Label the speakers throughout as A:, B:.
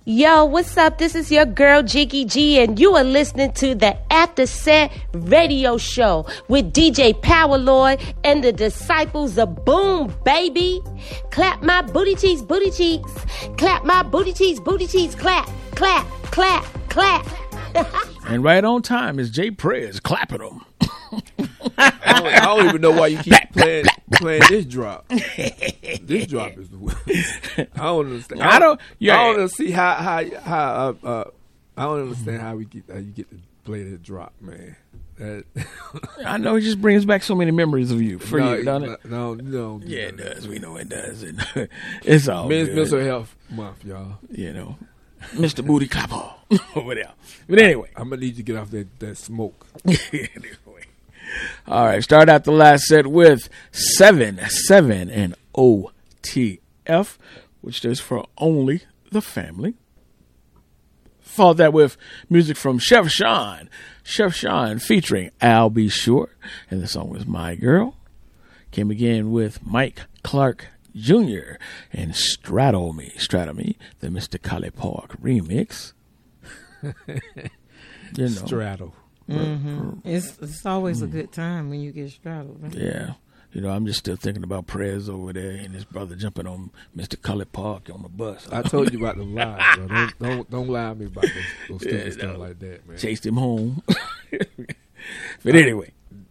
A: Yo, what's up? This is your girl Jiggy G, and you are listening to the After Set Radio Show with DJ Power Lord and the Disciples of Boom, baby. Clap my booty cheeks, booty cheeks. Clap my booty cheeks, booty cheeks. Clap, clap, clap, clap.
B: And right on time is Jay Prez clapping them.
C: I don't even know why you keep playing this drop. This drop is the one. I don't understand. I don't see how I don't understand how you get to play this drop, man.
B: I know it just brings back so many memories of you for you, doesn't it?
C: No.
B: Yeah, it does. We know it does. It's all
C: Men's
B: good.
C: Mental Health Month, y'all.
B: You know, Mr. Booty Clapper over there. But anyway,
C: I'm gonna need you to get off that smoke.
B: Anyway. All right, start out the last set with 7-7 and OTF, which stands for Only the Family. Followed that with music from Chef Sean featuring Al B. Sure, and the song was My Girl. Came again with Mike Clark Jr. and Straddle Me, the Mr. Collie Park remix.
C: Straddle.
D: Mm-hmm. It's always a good time when you get straddled. Right?
B: Yeah. You know, I'm just still thinking about Prez over there and his brother jumping on Mr. Cully Park on the bus.
C: I told you about the lie, bro. Don't lie to me about those stupid stuff like that, man.
B: Chased him home. But anyway,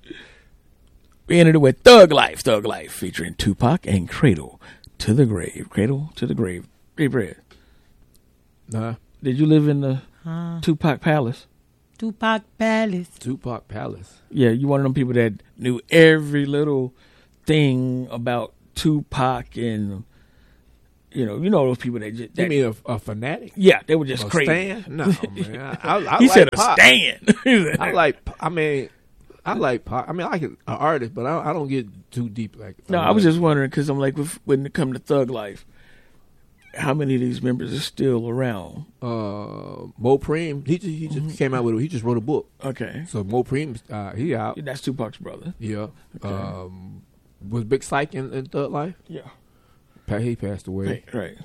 B: we ended it with Thug Life featuring Tupac and Cradle to the Grave. Hey, Prez.
C: Nah.
B: Did you live in the Tupac Palace?
D: Tupac Palace.
B: Yeah, you one of them people that knew every little thing about Tupac, and you know those people that just.
C: You mean a fanatic?
B: Yeah, they were just crazy.
C: Stan? No, man. I
B: he
C: like
B: said
C: Pac.
B: a stan.
C: I like Pac. I like an artist, but I don't get too deep like.
B: No, I was just wondering because I'm like, when it comes to Thug Life, how many of these members are still around?
C: Mo Preem, he just came out with he just wrote a book.
B: Okay.
C: So Mo Preem, he out.
B: That's Tupac's brother.
C: Yeah.
B: Okay.
C: Was Big Syke in Thug Life?
B: Yeah.
C: He passed away.
B: Right.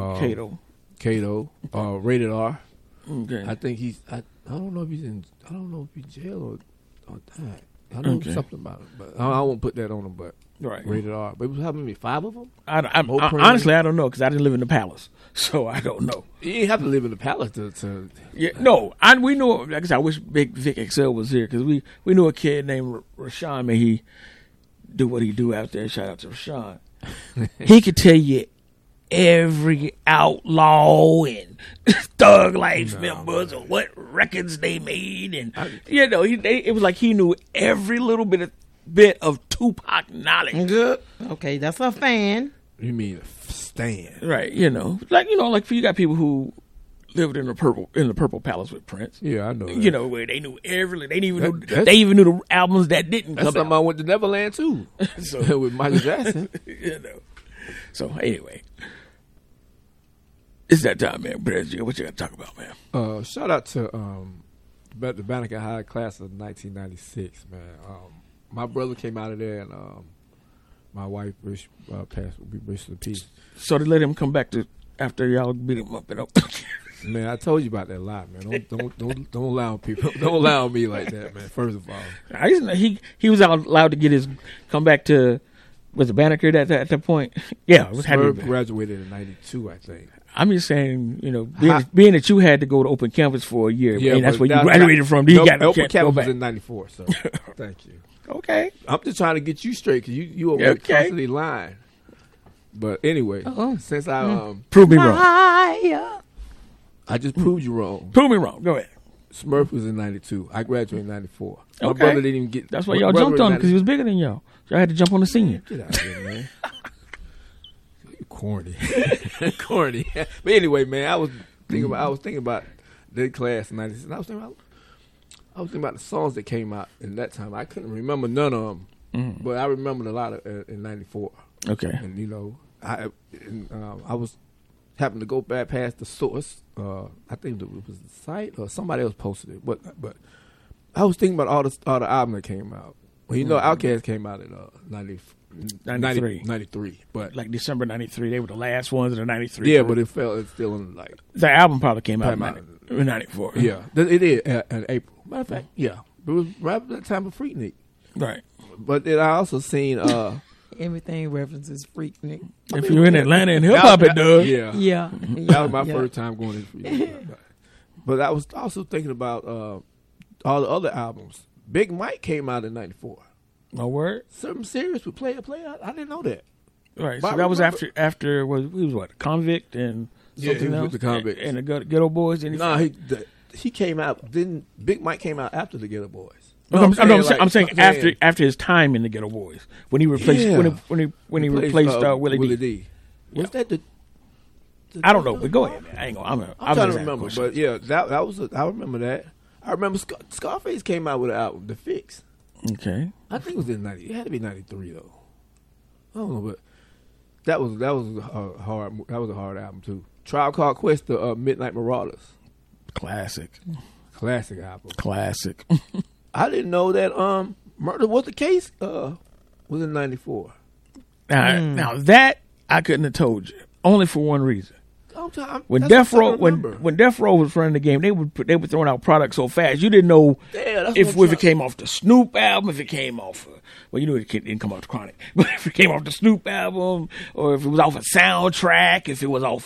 B: Kato.
C: Rated R.
B: Okay.
C: I think I don't know if he's in jail or died. I know something about it, but I won't put that on him. But
B: right.
C: Rated R. But it was how many? 5 of them?
B: Honestly, I don't know because I didn't live in the palace, so I don't know.
C: You didn't have to live in the palace to
B: Yeah, no. We knew. Like I said, I wish Big Vic Excel was here because we knew a kid named Rashawn. May he do what he do out there. Shout out to Rashawn. He could tell you every outlaw and Thug Life members and what records they made, and it was like he knew every little bit of Tupac knowledge.
D: Good. Okay, that's a fan.
C: You mean a stan,
B: right? Like you got people who lived in the Purple Palace with Prince.
C: Yeah, I know that.
B: Where they knew everything. They even knew the albums that didn't come out.
C: That's something I went to Neverland too. So with Michael Jackson.
B: So anyway, it's that time, man. What you got to talk about, man?
C: Shout out to the Banneker High class of 1996, man. My brother came out of there, and my wife passed. Rest in peace.
B: So they let him come back after y'all beat him up and up.
C: Man, I told you about that lie, man. Don't allow people. Don't allow me like that, man. First of all,
B: he was allowed to come back to. Was it Banneker at that point? Yeah, it was.
C: Smurf graduated in '92, I think.
B: I'm just saying, being that you had to go to open campus for a year, and that's where you graduated from.
C: Open campus was in '94, so thank you.
B: Okay,
C: I'm just trying to get you straight because you are constantly lying. But anyway, since I
B: prove me wrong,
C: I just proved you wrong.
B: Prove me wrong. Go ahead.
C: Smurf was in '92. I graduated in '94.
B: Okay.
C: My brother didn't even get.
B: That's why y'all jumped on him because he was bigger than y'all. Y'all had to jump on the senior.
C: Get out of here, man. Corny. But anyway, man, I was thinking about the class in '96. I was thinking about the songs that came out in that time. I couldn't remember none of them, but I remembered a lot of in '94.
B: Okay,
C: and I was happened to go back past the source. I think it was the site or somebody else posted it, but I was thinking about all the albums that came out. Well, Outkast came out in
B: 93.
C: 93. But
B: like December 93. They were the last ones of the 93.
C: Yeah, but it's still in like.
B: The album probably came out in 94.
C: Yeah, it did in April. Matter of fact, yeah. It was right at that time of Freaknik.
B: Right.
C: But then I also seen
D: everything references Freaknik.
B: If you're in Atlanta and hip hop, it does.
C: Yeah. That was my first time going to Freaknik. But I was also thinking about all the other albums. Big Mike came out in 94.
B: No word?
C: Something serious with Player. I didn't know that.
B: Right. So that was after was what? Convict and something else?
C: With the Convict.
B: And the Ghetto Boys?
C: He came out. Big Mike came out after the Ghetto Boys.
B: No, I'm saying after his time in the Ghetto Boys when he replaced when he replaced Willie D.
C: Was that the?
B: I don't know, but go ahead, man. I ain't gonna.
C: I'm trying to remember, but yeah, that was. I remember that. I remember Scarface came out with an album, The Fix.
B: Okay.
C: I think it was in 90. It had to be 93 though. I don't know, but that was a hard album too. Tribe Called Quest, the Midnight Marauders.
B: Classic
C: album.
B: Classic.
C: I didn't know that Murder Was the Case was in 94.
B: Now that I couldn't have told you, only for one reason. When Death Row was running the game, they were throwing out products so fast you didn't know if it came off the Snoop album, if it came off you knew it didn't come off the Chronic, but if it came off the Snoop album, or if it was off a soundtrack, if it was off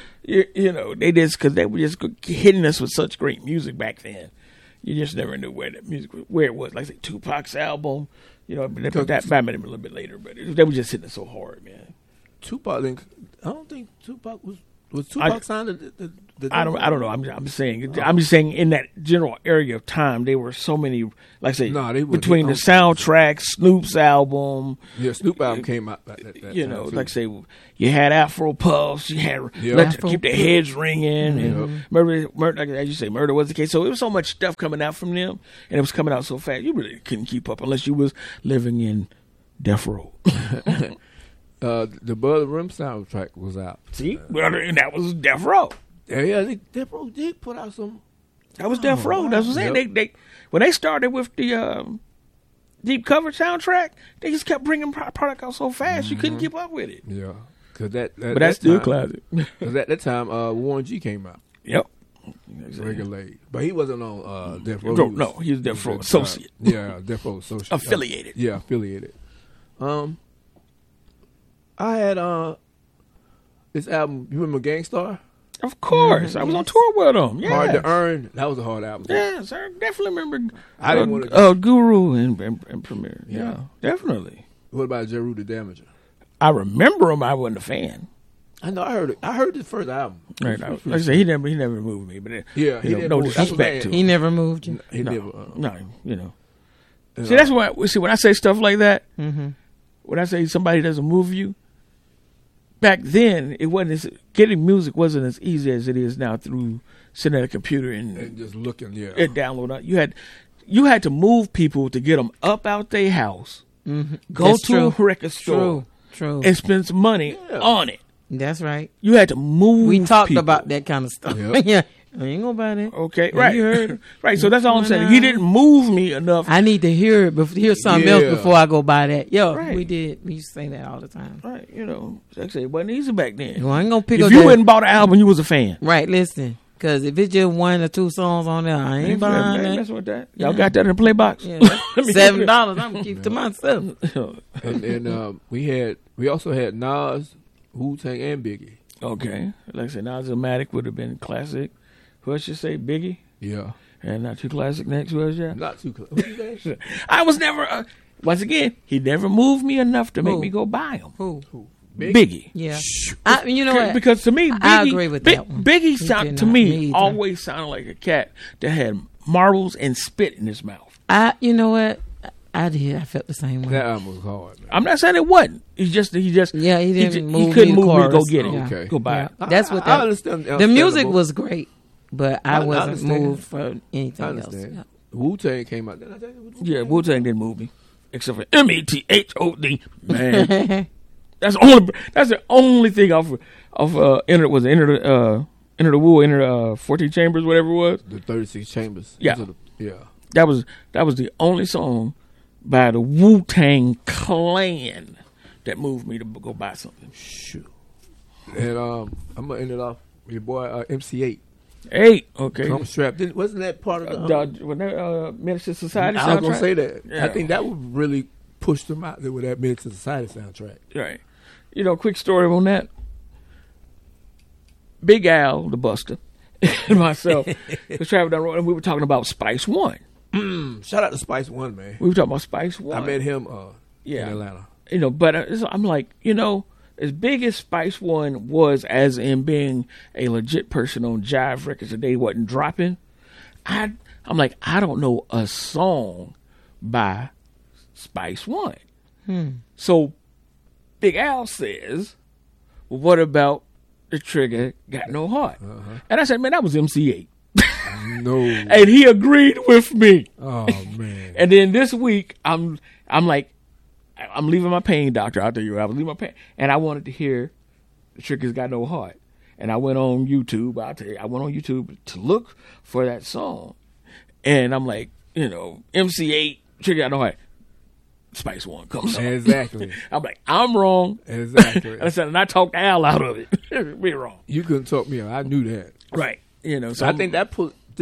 B: because they were just hitting us with such great music back then. You just never knew where it was. Like say Tupac's album, but they put that back a little bit later, but they were just hitting us so hard, man.
C: Tupac, I don't think Tupac was Tupac signed the
B: I don't know. I'm just saying in that general area of time, there were so many, like I say, between the soundtrack, Snoop's album.
C: Yeah, Snoop album came out that time
B: like I say, you had Afro Puffs, you had Let Keep the Heads Ringing, and Murder, like as you say, Murder Was the Case. So it was so much stuff coming out from them, and it was coming out so fast, you really couldn't keep up unless you was living in Death Row.
C: The Bud Rim soundtrack was out.
B: See, and that was Death Row.
C: Yeah, Death Row did put out some.
B: That was Death Row. That's what I'm saying. They when they started with the Deep Cover soundtrack, they just kept bringing product out so fast you couldn't keep up with it.
C: Yeah, but
B: that's still classic.
C: Because at that time, Warren G came out.
B: Yep.
C: Regulate, but he wasn't on Death Row.
B: No, he was Death Row associate.
C: Death Row associate.
B: Affiliated.
C: Affiliated. I had this album. You remember Gangstar?
B: Of course, I was on tour with him. Yes.
C: Hard to Earn. That was a hard album.
B: Yes, I definitely remember.
C: I didn't want to
B: Guru and Premier. Yeah, definitely.
C: What about Jeru the Damager?
B: I remember him. I wasn't a fan.
C: I know. I heard it. I heard his first album.
B: Right. Like I said, he never moved me. But
C: he didn't
B: no disrespect to him.
D: He never moved you.
C: He never.
B: No. See, that's why. See, when I say stuff like that, when I say somebody doesn't move you. Back then, getting music wasn't as easy as it is now through sitting at a computer and
C: just looking,
B: and download it. You had to move people to get them up out their house, go to a record store, and spend some money on it.
D: That's right.
B: You had to move.
D: We talked about that kind of stuff. Yeah. I ain't gonna buy that.
B: Okay, right. You heard right. So that's all I'm saying. He didn't move me enough.
D: I need to hear something else before I go buy that. We did. We used to say that all the time.
B: Right. Like I said, it wasn't easy back then.
D: Well, I ain't gonna pick
B: up.
D: If
B: you wouldn't bought an album, you was a fan.
D: Right. Listen, because if it's just one or two songs on there, I ain't buying that.
B: Messing with that. Y'all got that in the play box?
D: Yeah. $7. I'm gonna keep it to myself.
C: and we also had Nas, Wu-Tang, and Biggie.
B: Okay. Like I said, Nas-O-Matic would have been classic. Who else you say? Biggie?
C: Yeah.
B: And not too classic next. Who else? Yeah?
C: Not too classic.
B: I was never, once again, he never moved me enough to make me go buy him.
D: Who?
B: Biggie.
D: Yeah. You know what?
B: Because to me, Biggie,
D: I agree with that one.
B: Biggie to me always sounded like a cat that had marbles and spit in his mouth.
D: You know what? I did. I felt the same way.
C: That album was hard, man.
B: I'm not saying it wasn't. He couldn't move me to go get it.
C: Okay.
B: Go buy it.
D: That's what
C: I understand.
D: The music was great. But I wasn't moved for anything else. Yeah.
C: Wu-Tang came out.
B: Yeah, Wu-Tang didn't move me, except for METHOD. Man, that's the only thing off Enter the Wu, 14 Chambers, whatever it was.
C: The 36 Chambers.
B: Yeah,
C: yeah.
B: That was the only song by the Wu-Tang Clan that moved me to go buy something.
C: Shoot. And I'm gonna end it off with your boy MC8.
B: 8, okay.
C: Come Strapped. Wasn't that part of the
B: Minister Society soundtrack?
C: I was gonna say that.
B: Yeah.
C: I think that would really push them out there with that Minister Society soundtrack.
B: Right. You know, quick story on that. Big Al, the Buster, and myself was traveling down the road, and we were talking about Spice One.
C: Shout out to Spice One, man.
B: We were talking about Spice One.
C: I met him in Atlanta.
B: You know, but I'm like, you know, as big as Spice One was, as in being a legit person on Jive Records that they wasn't dropping, I'm like, I don't know a song by Spice One. So Big Al says, well, what about The Trigger Got No Heart? And I said, man, that was MC8.
C: No.
B: And he agreed with me.
C: Oh, man.
B: And then this week, I'm like, I'm leaving my pain doctor out there. I was leaving my pain. And I wanted to hear The Trigger's Got No Heart. And I went on YouTube. I went on YouTube to look for that song. And I'm like, you know, MC8, Trigger Got No Heart. Spice One comes on.
C: Exactly.
B: I'm like, I'm wrong.
C: Exactly.
B: And I talked Al out of it. Be wrong.
C: You couldn't talk me out. I knew that.
B: Right. You know, so
C: I think that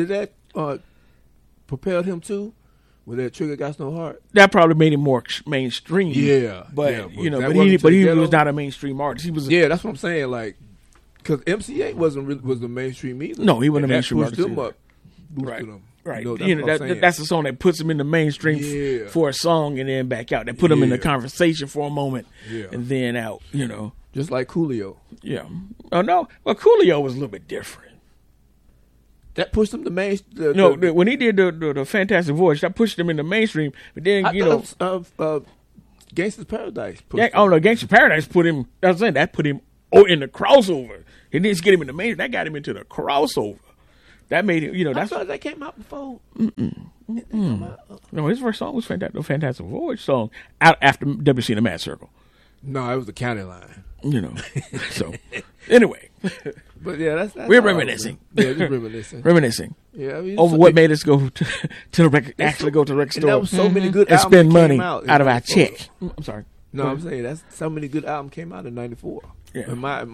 C: propelled him too, with that Trigger Got No Heart.
B: That probably made him more mainstream.
C: Yeah.
B: But
C: you know,
B: but he was not a mainstream artist. He was.
C: That's what I'm saying. Like, because MC8 was the mainstream either.
B: No, he wasn't a mainstream artist.
C: Boosted him.
B: Right.
C: You know,
B: that's the song that puts him in the mainstream for a song and then back out. That put him in the conversation for a moment and then out, you know.
C: Just like Coolio.
B: Yeah. Oh, no. Well, Coolio was a little bit different.
C: That pushed him to main.
B: When he did the Fantastic Voyage, that pushed him in the mainstream. But then,
C: Gangsta's Paradise.
B: Gangsta's Paradise put him, that's what I'm saying, that put him in the crossover. He didn't get him in the mainstream. That got him into the crossover. That made him,
C: I thought that came out before.
B: No, his first song was the Fantastic Voyage song out after WC and the Mad Circle.
C: No, it was the County Line.
B: You know. So, anyway.
C: But that's
B: we're reminiscing.
C: Just reminiscing.
B: Reminiscing.
C: Yeah, I mean,
B: over what made us go to the record, go to the record store.
C: That was so many good
B: and
C: albums
B: spend money
C: out
B: of our check. I'm sorry.
C: No, I'm saying that's so many good albums came out in '94.
B: Yeah.
C: In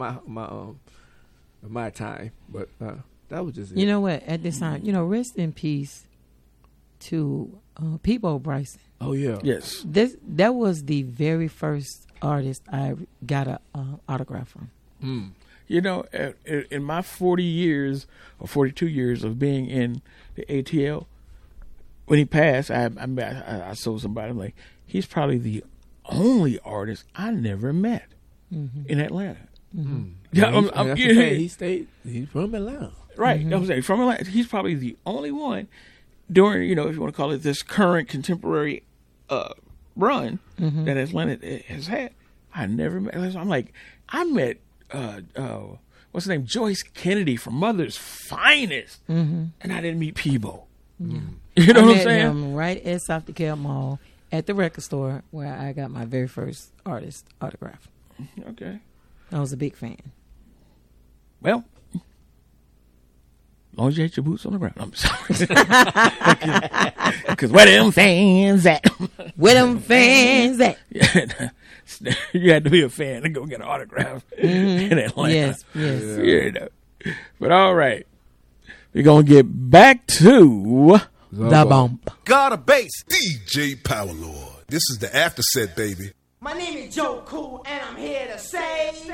C: my time, but that was just it.
D: You know what? At this time, rest in peace to Peabo Bryson.
C: Oh yeah.
B: Yes.
D: That was the very first artist I got an autograph from.
B: You know, in my 40 years or 42 years of being in the ATL, when he passed, I saw somebody, I'm like, he's probably the only artist I never met in Atlanta.
C: Yeah, he's from Atlanta.
B: Right. I'm saying from Atlanta. He's probably the only one during, if you want to call it this current contemporary run that Atlanta has had. I never met. I'm like, I met what's her name, Joyce Kennedy from Mother's Finest, and I didn't meet Peabo. You know what I'm saying?
D: Him right at South DeKalb Mall at the record store where I got my very first artist autograph.
B: Okay,
D: I was a big fan.
B: Well, as long as you had your boots on the ground. I'm sorry. Because where them fans at?
D: Where them fans at?
B: You had to be a fan to go get an autograph in Atlanta.
D: Yes.
B: Yeah. But all right. We're going to get back to
D: the bump.
E: God of bass. DJ Power Lord. This is the after set, baby.
F: My name is Joe Cool, and I'm here to say...